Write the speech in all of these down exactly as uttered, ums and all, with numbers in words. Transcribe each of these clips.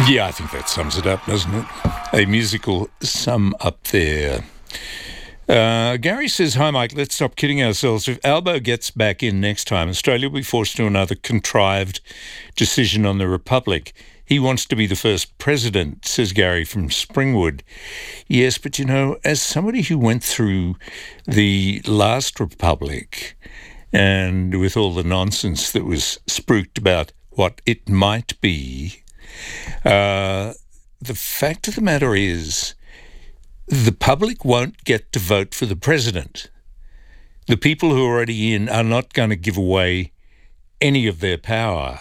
Yeah, I think that sums it up, doesn't it? A musical sum up there. Uh, Gary says, hi, Mike, let's stop kidding ourselves. If Albo gets back in next time, Australia will be forced to another contrived decision on the Republic. He wants to be the first president, says Gary from Springwood. Yes, but, you know, as somebody who went through the last Republic and with all the nonsense that was spruiked about what it might be, uh, the fact of the matter is the public won't get to vote for the president. The people who are already in are not going to give away any of their power.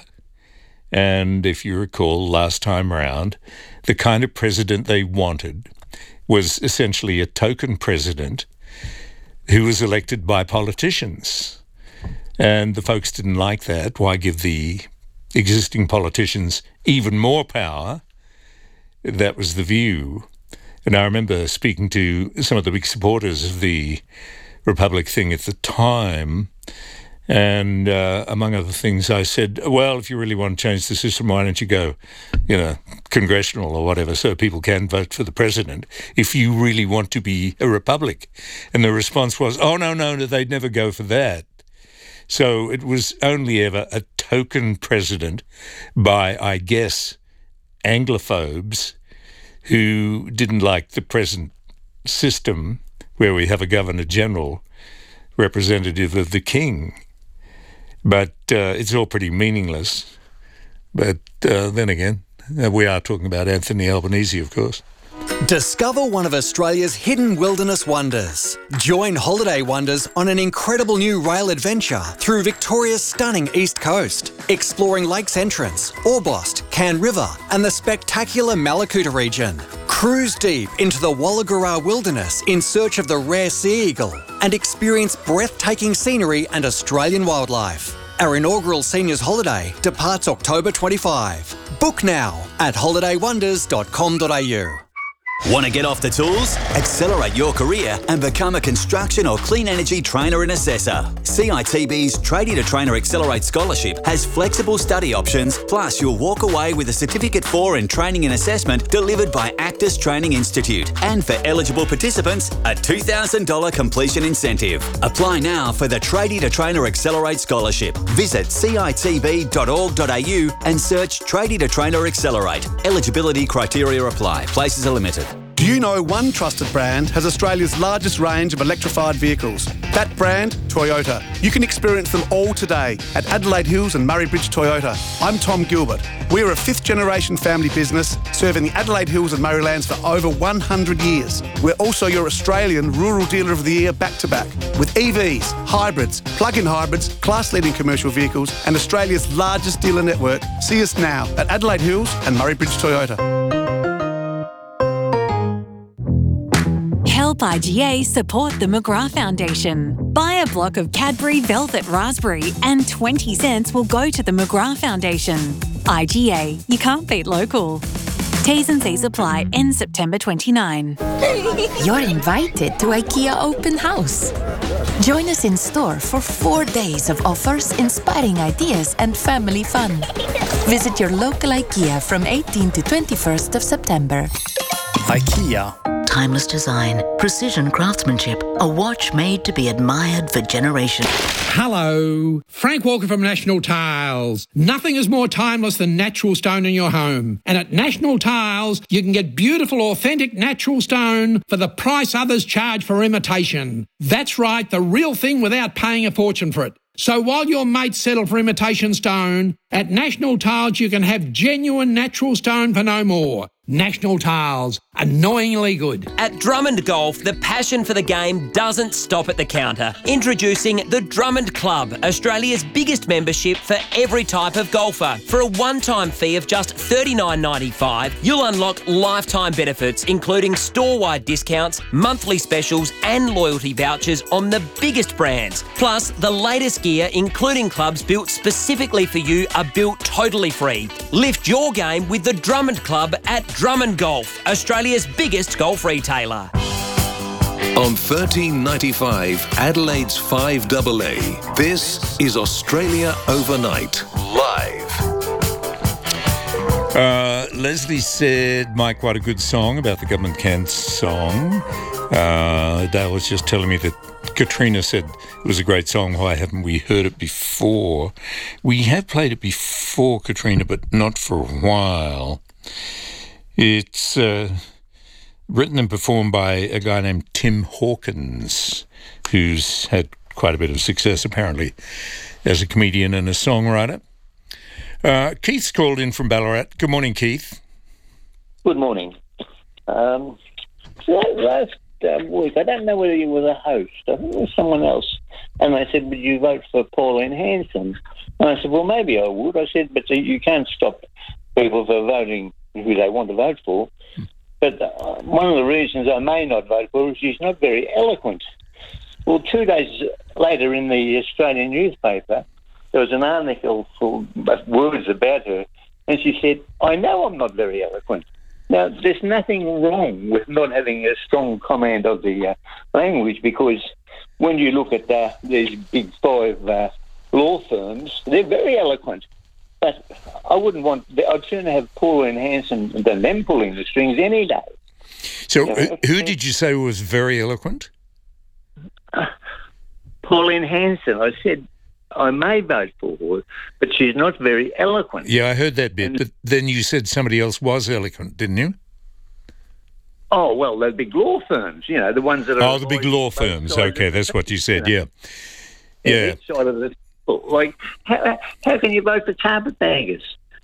And if you recall, last time round, the kind of president they wanted was essentially a token president who was elected by politicians. And the folks didn't like that. Why give the existing politicians even more power? That was the view. And I remember speaking to some of the big supporters of the Republic thing at the time, and uh, among other things, I said, well, if you really want to change the system, why don't you go, you know, congressional or whatever, so people can vote for the president, if you really want to be a republic. And the response was, oh, no, no, no, they'd never go for that. So it was only ever a token president by, I guess, Anglophobes who didn't like the present system where we have a Governor-General representative of the King. But uh, it's all pretty meaningless. But uh, then again, uh, we are talking about Anthony Albanese, of course. Discover one of Australia's hidden wilderness wonders. Join Holiday Wonders on an incredible new rail adventure through Victoria's stunning east coast, exploring Lakes Entrance, Orbost, Cairn River and the spectacular Malakuta region. Cruise deep into the Wallagura wilderness in search of the rare sea eagle and experience breathtaking scenery and Australian wildlife. Our inaugural seniors holiday departs October twenty-fifth. Book now at holiday wonders dot com dot a u. Want to get off the tools? Accelerate your career and become a construction or clean energy trainer and assessor. C I T B's Tradie to Trainer Accelerate Scholarship has flexible study options, plus you'll walk away with a Certificate for in Training and Assessment delivered by Actus Training Institute. And for eligible participants, a two thousand dollars completion incentive. Apply now for the Tradie to Trainer Accelerate Scholarship. Visit c i t b dot org dot a u and search Tradie to Trainer Accelerate. Eligibility criteria apply. Places are limited. Do you know one trusted brand has Australia's largest range of electrified vehicles? That brand, Toyota. You can experience them all today at Adelaide Hills and Murray Bridge Toyota. I'm Tom Gilbert. We're a fifth generation family business serving the Adelaide Hills and Murraylands for over one hundred years. We're also your Australian Rural Dealer of the Year back-to-back with E Vs, hybrids, plug-in hybrids, class-leading commercial vehicles and Australia's largest dealer network. See us now at Adelaide Hills and Murray Bridge Toyota. Help I G A support the McGrath Foundation. Buy a block of Cadbury Velvet Raspberry and twenty cents will go to the McGrath Foundation. I G A, you can't beat local. T's and C's apply in September twenty-ninth. You're invited to IKEA Open House. Join us in store for four days of offers, inspiring ideas and family fun. Visit your local IKEA from eighteenth to twenty-first of September. IKEA. Timeless design, precision craftsmanship, a watch made to be admired for generations. Hello, Frank Walker from National Tiles. Nothing is more timeless than natural stone in your home. And at National Tiles, you can get beautiful, authentic natural stone for the price others charge for imitation. That's right, the real thing without paying a fortune for it. So while your mates settle for imitation stone, at National Tiles you can have genuine natural stone for no more. National Tiles, annoyingly good. At Drummond Golf, the passion for the game doesn't stop at the counter. Introducing the Drummond Club, Australia's biggest membership for every type of golfer. For a one-time fee of just thirty-nine ninety-five, you'll unlock lifetime benefits, including store-wide discounts, monthly specials and loyalty vouchers on the biggest brands. Plus, the latest gear, including clubs built specifically for you, are built totally free. Lift your game with the Drummond Club at Drummond Golf, Australia's biggest golf retailer. On thirteen ninety-five, Adelaide's five A A, this is Australia Overnight, live. Uh, Leslie said, Mike, what a good song about the government can song. Uh, Dale was just telling me that Katrina said it was a great song. Why haven't we heard it before? We have played it before, Katrina, but not for a while. It's uh, written and performed by a guy named Tim Hawkins, who's had quite a bit of success, apparently, as a comedian and a songwriter. Uh, Keith's called in from Ballarat. Good morning, Keith. Good morning. Um, last uh, week, I don't know whether you were the host. I think it was someone else. And they said, would you vote for Pauline Hanson? And I said, well, maybe I would. I said, but you can't stop people for voting who they want to vote for. But uh, one of the reasons I may not vote for her is she's not very eloquent. Well, two days later in the Australian newspaper, there was an article full of words about her, and she said, I know I'm not very eloquent. Now, there's nothing wrong with not having a strong command of the uh, language, because when you look at uh, these big five uh, law firms, they're very eloquent. But I wouldn't want, I'd sooner have Pauline Hanson than them pulling the strings any day. So you know, who did you say was very eloquent? Uh, Pauline Hanson. I said, I may vote for her, but she's not very eloquent. Yeah, I heard that bit, and, but then you said somebody else was eloquent, didn't you? Oh, well, the big law firms, you know, the ones that are... Oh, the big law firms, okay, that's what you said, yeah. Yeah. yeah. Side of the, like, how, how can you vote for carpetbaggers?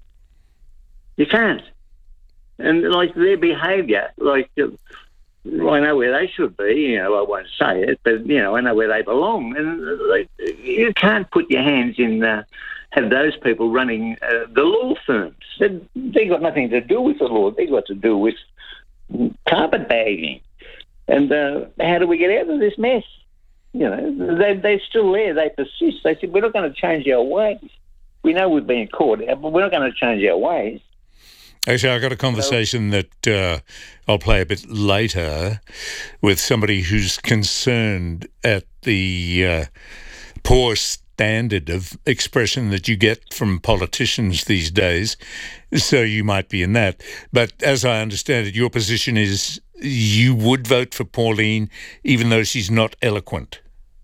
You can't. And, like, their behaviour, like... Uh, I know where they should be, you know, I won't say it, but, you know, I know where they belong. And like, you can't put your hands in, uh, have those people running uh, the law firms. They, they got nothing to do with the law. They got to do with carpetbagging. And uh, how do we get out of this mess? You know, they, they're still there. They persist. They said, we're not going to change our ways. We know we've been caught out, but we're not going to change our ways. Actually, I got a conversation that uh, I'll play a bit later with somebody who's concerned at the uh, poor standard of expression that you get from politicians these days. So you might be in that. But as I understand it, your position is you would vote for Pauline even though she's not eloquent.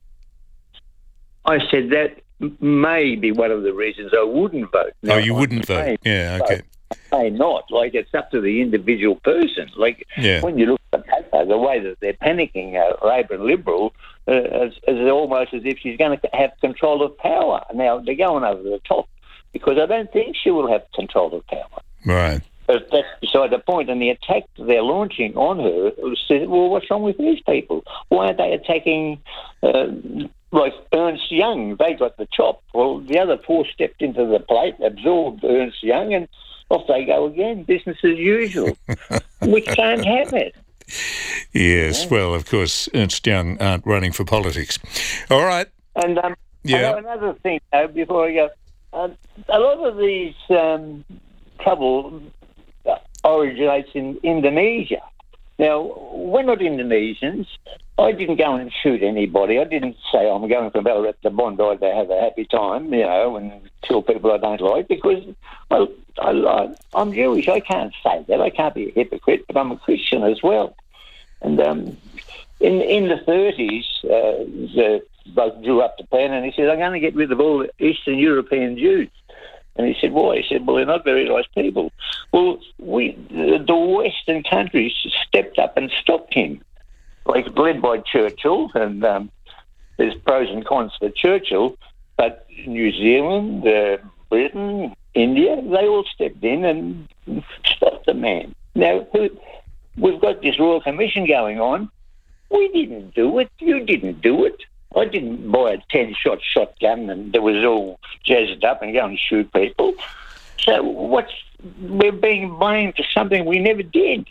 I said that may be one of the reasons I wouldn't vote. No, oh, you wouldn't vote. Yeah, okay. May not. Like, it's up to the individual person. Like, yeah. When you look at the paper, the way that they're panicking, uh, Labor and Liberal, uh, is, is almost as if she's going to have control of power. Now, they're going over the top because I don't think she will have control of power. Right. But that's beside the point. And the attack they're launching on her, says, well, what's wrong with these people? Why aren't they attacking... Uh, Like Ernst Young, they got the chop. Well, the other four stepped into the plate, absorbed Ernst Young, and off they go again, business as usual. We can't have it. Yes, yeah. Well, of course, Ernst Young aren't running for politics. All right. And um, yeah. another thing, though, before I go, uh, a lot of these um, trouble originates in Indonesia. Now, we're not Indonesians. I didn't go and shoot anybody. I didn't say, I'm going from Ballarat to Bondi to have a happy time, you know, and kill people I don't like, because I, I, I'm Jewish. I can't say that. I can't be a hypocrite, but I'm a Christian as well. And um, in in the thirties, uh, the bloke drew up the plan and he said, I'm going to get rid of all the Eastern European Jews. And he said, why? He said, well, they're not very nice people. Well, we, the, the Western countries stepped up and stopped him, like led by Churchill, and um, there's pros and cons for Churchill, but New Zealand, uh, Britain, India, they all stepped in and stopped the man. Now, we've got this Royal Commission going on. We didn't do it. You didn't do it. I didn't buy a ten-shot shotgun and it was all jazzed up and go and shoot people. So what's we're being blamed for something we never did.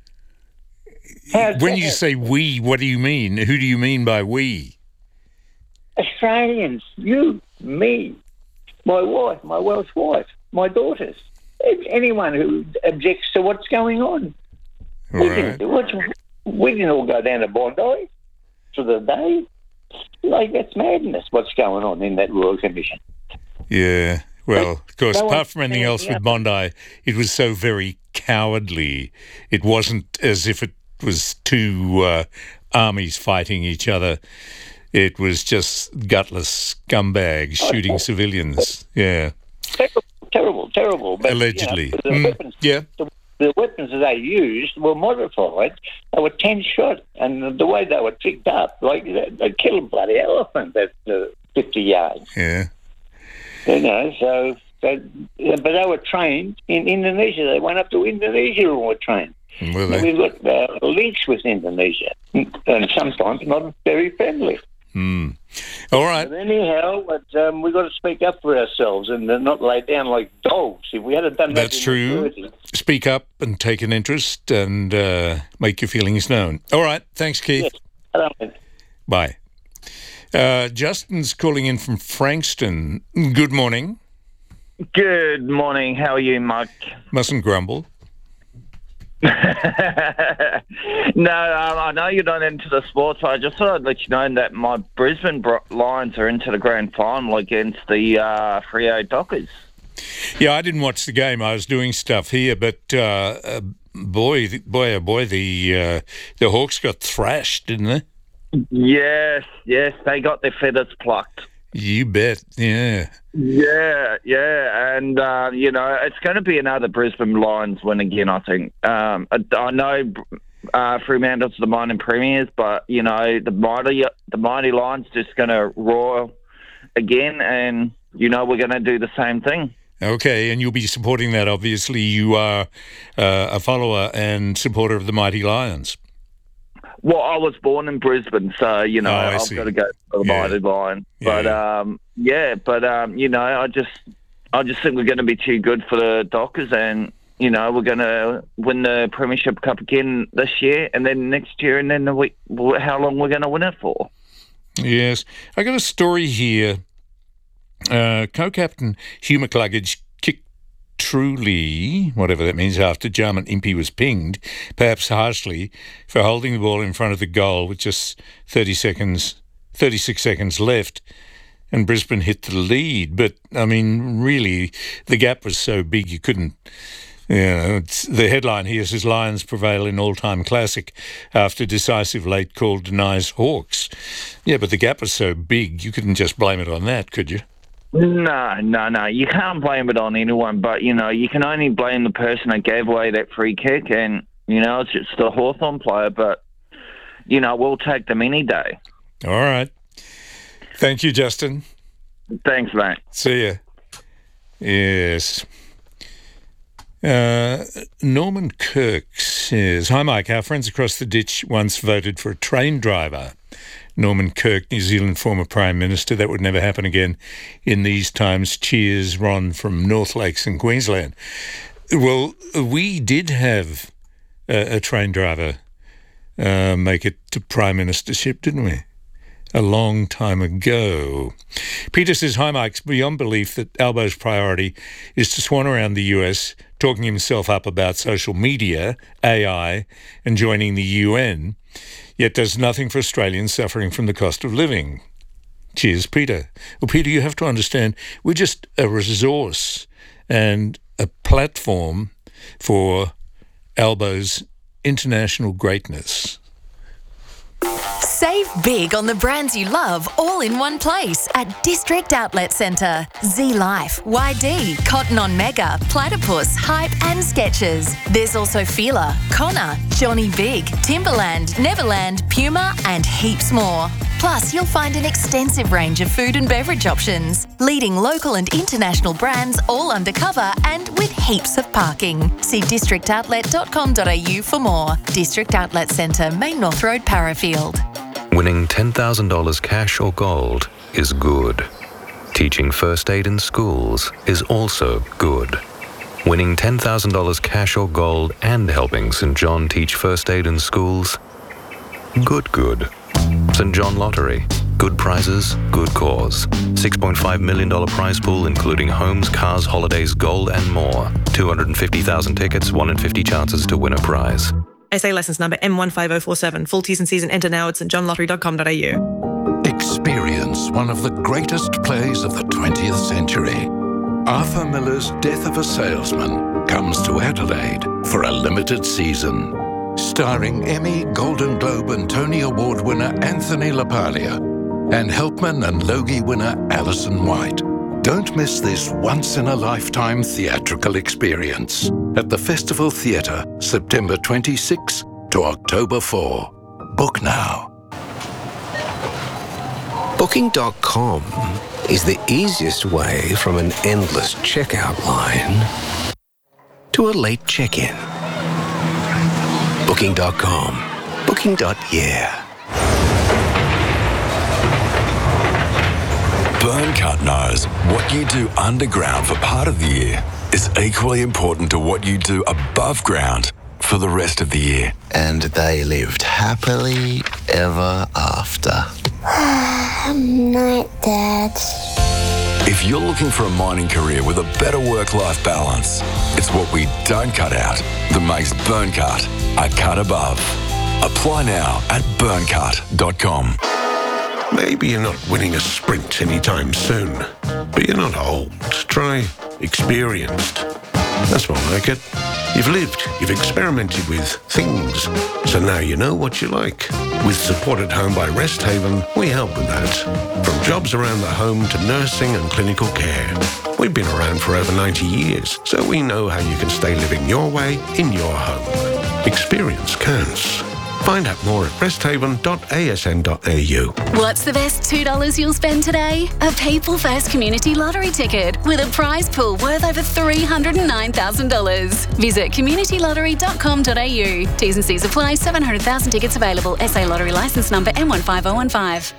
How's when that? You say we, what do you mean? Who do you mean by we? Australians, you, me, my wife, my Welsh wife, my daughters, anyone who objects to what's going on. Right. We didn't do it. We didn't all go down to Bondi for the day. Like, that's madness, what's going on in that Royal Commission. Yeah. Well, of course, No apart one from anything said else anything with Bondi, it was so very cowardly. It wasn't as if it was two uh, armies fighting each other. It was just gutless scumbags shooting civilians. Yeah. Terrible, terrible, terrible. But, Allegedly. You know, the, Mm, weapons, yeah. the, the weapons that they used were modified. They were ten shot, and the, the way they were tricked up, like they, they killed a bloody elephant at uh, fifty yards. Yeah. You know, so, they, but they were trained in Indonesia. They went up to Indonesia and were trained. Were they? We've got uh, links with Indonesia, and sometimes not very friendly. Hmm. All right. But anyhow, but, um, we've got to speak up for ourselves and uh, not lay down like dogs. If we hadn't done that, That's true. Speak up and take an interest and uh, make your feelings known. All right. Thanks, Keith. Yes. Bye. Uh, Justin's calling in from Frankston. Good morning. Good morning. How are you, Mike? Mustn't grumble. No, um, I know you're not into the sports, but I just thought I'd let you know that my Brisbane Bro- Lions are into the grand final against the uh, Freo Dockers. Yeah, I didn't watch the game. I was doing stuff here, but uh, uh, boy, boy, oh boy, the uh, the Hawks got thrashed, didn't they? Yes, yes, they got their feathers plucked. You bet, yeah. Yeah, yeah, and, uh, you know, it's going to be another Brisbane Lions win again, I think. Um, I, I know uh, Fremantle's the mining premiers, but, you know, the mighty, the mighty Lions just going to roar again, and, you know, we're going to do the same thing. Okay, and you'll be supporting that, obviously. You are uh, a follower and supporter of the Mighty Lions. Well, I was born in Brisbane, so, you know, Oh, I I've see. got to go for the Yeah. Mighty Lion. Yeah, But, um, yeah, but, um, you know, I just I just think we're going to be too good for the Dockers, and, you know, we're going to win the Premiership Cup again this year, and then next year, and then the week, how long we're going to win it for. Yes. I got a story here. Uh, co-captain Hugh McCluggage kicked Truly, whatever that means, after Jarman Impey was pinged, perhaps harshly, for holding the ball in front of the goal with just thirty seconds, thirty-six seconds left, and Brisbane hit the lead. But, I mean, really, the gap was so big you couldn't... You know, it's, the headline here says Lions prevail in all-time classic after decisive late call denies Hawks. Yeah, but the gap was so big you couldn't just blame it on that, could you? No, no, no. You can't blame it on anyone, but, you know, you can only blame the person that gave away that free kick, and, you know, it's just the Hawthorn player, but, you know, we'll take them any day. All right. Thank you, Justin. Thanks, mate. See ya. Yes. Uh, Norman Kirk says, "Hi, Mike. Our friends across the ditch once voted for a train driver." Norman Kirk, New Zealand former Prime Minister. That would never happen again in these times. Cheers, Ron from North Lakes in Queensland. Well, we did have a, a train driver uh, make it to Prime Ministership, didn't we? A long time ago. Peter says, "Hi, Mike. It's beyond belief that Albo's priority is to swan around the U S, talking himself up about social media, A I, and joining the U N, yet does nothing for Australians suffering from the cost of living." Cheers, Peter. Well, Peter, you have to understand, we're just a resource and a platform for Albo's international greatness. Save big on the brands you love all in one place at District Outlet Centre. Z Life, Y D, Cotton On Mega, Platypus, Hype and Skechers. There's also Fila, Connor, Johnny Big, Timberland, Neverland, Puma and heaps more. Plus, you'll find an extensive range of food and beverage options. Leading local and international brands all undercover and with heaps of parking. See district outlet dot com dot a u for more. District Outlet Centre, Main North Road, Parafield. Winning ten thousand dollars cash or gold is good. Teaching first aid in schools is also good. Winning ten thousand dollars cash or gold and helping Saint John teach first aid in schools? Good, good. Saint John Lottery. Good prizes, good cause. six point five million dollars prize pool including homes, cars, holidays, gold and more. two hundred fifty thousand tickets, one in fifty chances to win a prize. S A licence number M one five zero four seven. Full T's and C's and enter now at st john lottery dot com dot a u. Experience one of the greatest plays of the twentieth century. Arthur Miller's Death of a Salesman comes to Adelaide for a limited season. Starring Emmy, Golden Globe and Tony Award winner Anthony LaPaglia and Helpman and Logie winner Alison White. Don't miss this once-in-a-lifetime theatrical experience at the Festival Theatre, September twenty-sixth to October fourth. Book now. Booking dot com is the easiest way from an endless checkout line to a late check-in. Booking dot com. Booking. Yeah. Burncut knows what you do underground for part of the year is equally important to what you do above ground for the rest of the year. And they lived happily ever after. Night, Dad. If you're looking for a mining career with a better work-life balance, it's what we don't cut out that makes Burncut a cut above. Apply now at burncut dot com. Maybe you're not winning a sprint anytime soon, but you're not old. Try experienced. That's more like it. You've lived, you've experimented with things, so now you know what you like. With Support at Home by Rest Haven, we help with that. From jobs around the home to nursing and clinical care. We've been around for over ninety years, so we know how you can stay living your way in your home. Experience counts. Find out more at rest haven dot a s n dot a u. What's the best two dollars you'll spend today? A People First Community Lottery ticket with a prize pool worth over three hundred nine thousand dollars. Visit community lottery dot com dot a u. T's and C's apply. seven hundred thousand tickets available. S A Lottery licence number N one five oh one five.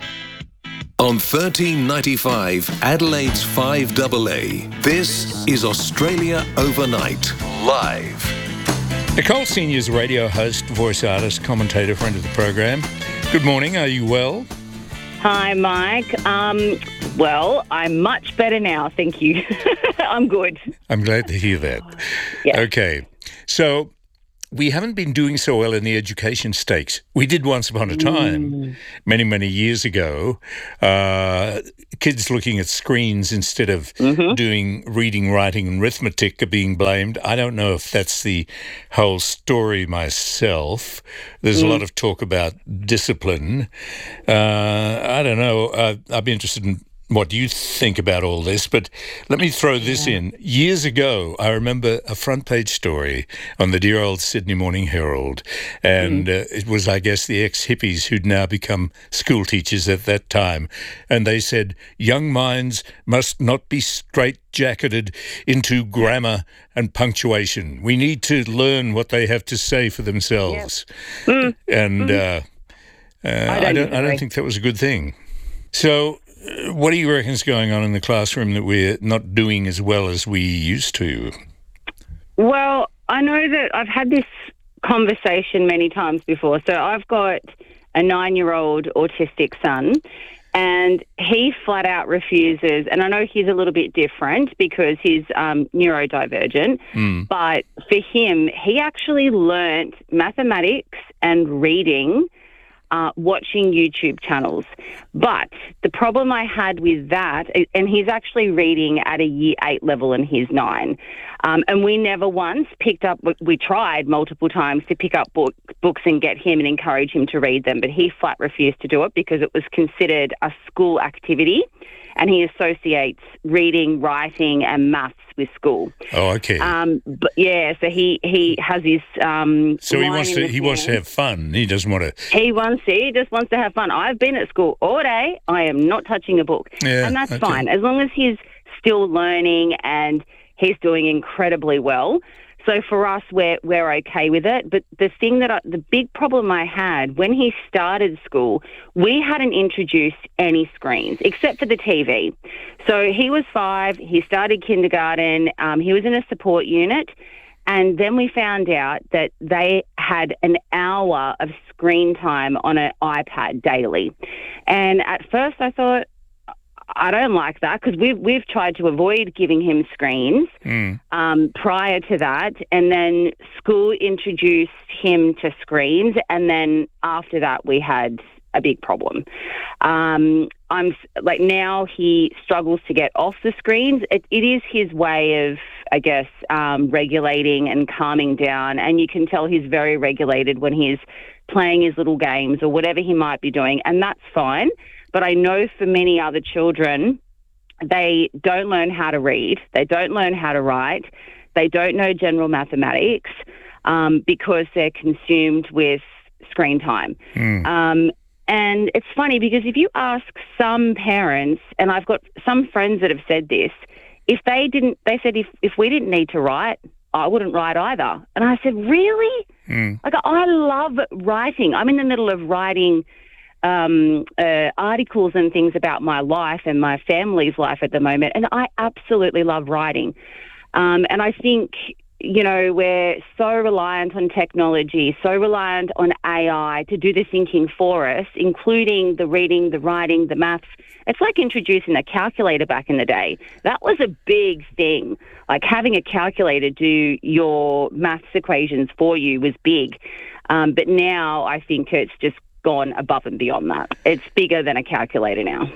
On thirteen ninety-five, Adelaide's five A A, this is Australia Overnight, live. Nicole Senior's radio host, voice artist, commentator, friend of the program. Good morning. Are you well? Hi, Mike. Um, well, I'm much better now. Thank you. I'm good. I'm glad to hear that. Yeah. Okay. So we haven't been doing so well in the education stakes. We did once upon a time, mm. many, many years ago. Uh, kids looking at screens instead of mm-hmm. doing reading, writing and arithmetic are being blamed. I don't know if that's the whole story myself. There's mm. a lot of talk about discipline. Uh, I don't know. Uh, I'd be interested in what you think about all this, but let me throw this yeah. in. Years ago, I remember a front page story on the dear old Sydney Morning Herald, and mm. uh, it was, I guess, the ex-hippies who'd now become school teachers at that time, and they said, young minds must not be straight-jacketed into grammar and punctuation. We need to learn what they have to say for themselves. Yep. Mm. And mm. Uh, uh, I, don't I, don't, I don't think that was a good thing. So what do you reckon is going on in the classroom that we're not doing as well as we used to? Well, I know that I've had this conversation many times before. So I've got a nine-year-old autistic son, and he flat out refuses, and I know he's a little bit different because he's um, neurodivergent, mm. but for him, he actually learnt mathematics and reading Uh, watching YouTube channels. But the problem I had with that, and he's actually reading at a year eight level and he's nine, um, and we never once picked up, we tried multiple times to pick up book, books and get him and encourage him to read them, but he flat refused to do it because it was considered a school activity, and he associates reading, writing and maths with school. Oh, okay. Um, but yeah, so he, he has his um. So he wants to he wants to have fun. He doesn't want to. He wants to. He just wants to have fun. I've been at school all day. I am not touching a book, yeah, and that's okay. fine as long as he's still learning and he's doing incredibly well. So for us, we're we're okay with it. But the thing that I, the big problem I had when he started school, we hadn't introduced any screens except for the T V. So he was five. He started kindergarten. Um, he was in a support unit, and then we found out that they had an hour of screen time on an iPad daily. And at first, I thought, I don't like that because we've, we've tried to avoid giving him screens mm. um, prior to that, and then school introduced him to screens, and then after that we had a big problem. Um, I'm like now he struggles to get off the screens. It, it is his way of, I guess, um, regulating and calming down. And you can tell he's very regulated when he's playing his little games or whatever he might be doing. And that's fine. But I know for many other children, they don't learn how to read. They don't learn how to write. They don't know general mathematics um, because they're consumed with screen time. Mm. Um, and it's funny because if you ask some parents, and I've got some friends that have said this, if they didn't, they said if, if we didn't need to write, I wouldn't write either. And I said, really? Mm. Like, I love writing. I'm in the middle of writing um, uh, articles and things about my life and my family's life at the moment, and I absolutely love writing. Um, and I think, you know, we're so reliant on technology, so reliant on A I to do the thinking for us, including the reading, the writing, the maths. It's like introducing a calculator back in the day. That was a big thing. Like having a calculator do your maths equations for you was big. Um, but now I think it's just gone above and beyond that. It's bigger than a calculator now.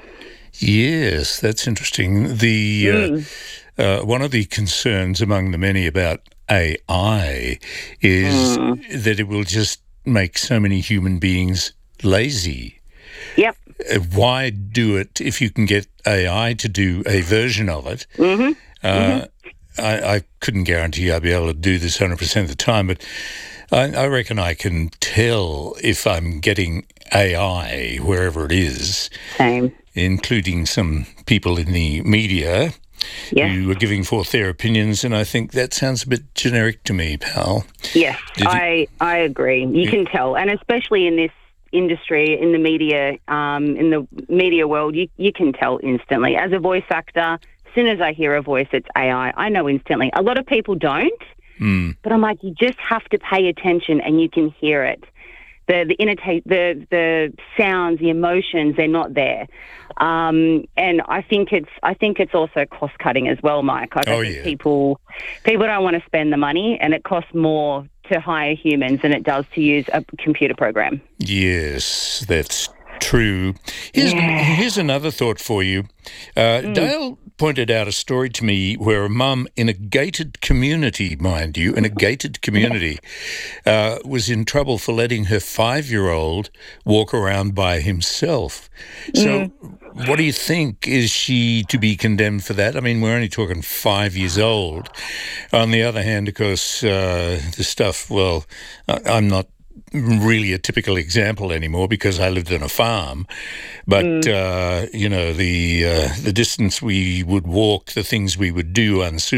Yes, that's interesting. The Mm. uh, uh, one of the concerns among the many about A I is Mm. that it will just make so many human beings lazy. Yep. Uh, Why do it if you can get A I to do a version of it? Mm-hmm. Uh, Mm-hmm. I, I couldn't guarantee I'd be able to do this one hundred percent of the time, but I, I reckon I can tell if I'm getting A I wherever it is. Same. Including some people in the media Yes. who are giving forth their opinions, and I think that sounds a bit generic to me, pal. Yes, Did you- I, I agree. You Yeah. can tell, and especially in this industry, in the media, um, in the media world, you, you can tell instantly. As a voice actor, as soon as I hear a voice, it's A I. I know instantly. A lot of people don't, Mm. but I'm like, you just have to pay attention, and you can hear it. The the innota- the the sounds, the emotions, they're not there. Um, and I think it's I think it's also cost cutting as well, Mike. Like, Oh, I think yeah. people people don't want to spend the money, and it costs more to hire humans than it does to use a computer program. Yes, that's true. Here's, Yeah. here's another thought for you. Uh, Mm. Dale pointed out a story to me where a mum in a gated community, mind you, in a gated community, uh, was in trouble for letting her five-year-old walk around by himself. So what do you think? Is she to be condemned for that? I mean, we're only talking five years old. On the other hand, of course, uh, the stuff, well, I- I'm not really a typical example anymore because I lived on a farm, but uh, you know the uh, the distance we would walk, the things we would do unsupervised